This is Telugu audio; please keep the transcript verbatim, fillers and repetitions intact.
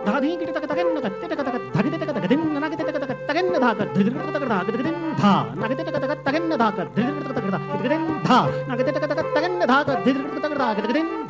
ధాధీ గిటి తక తగన్న కత్తెట కతక ధగితెట కతక దిన్న నగతెట కతక తగన్న ధాక ధిదిగట కతక ధాక దిదిన్ ధా నగతెట కతక తగన్న ధాక ధిదిగట కతక ధా దిదిన్ ధా నగతెట కతక తగన్న ధాక ధిదిగట కతక ధాక దిదిన్